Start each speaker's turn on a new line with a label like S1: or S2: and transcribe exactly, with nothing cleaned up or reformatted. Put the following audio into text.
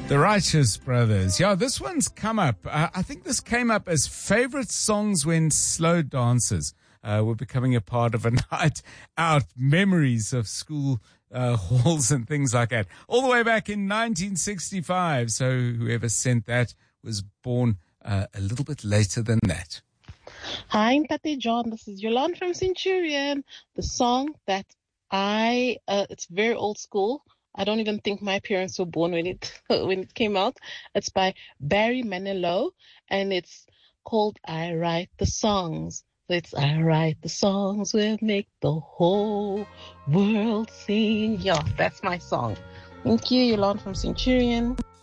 S1: The Righteous Brothers. Yeah, this one's come up. Uh, I think this came up as favorite songs when slow dancers uh, were becoming a part of a night out, memories of school uh, halls and things like that. All the way back in nineteen sixty-five. So whoever sent that was born uh, a little bit later than that.
S2: Hi, Ntate John. This is Yolande from Centurion. The song that I, uh, it's very old school. I don't even think my parents were born when it when it came out. It's by Barry Manilow, and it's called I Write the Songs. So it's I write the songs will make the whole world sing. Yeah, that's my song. Thank you, Yolande from Centurion.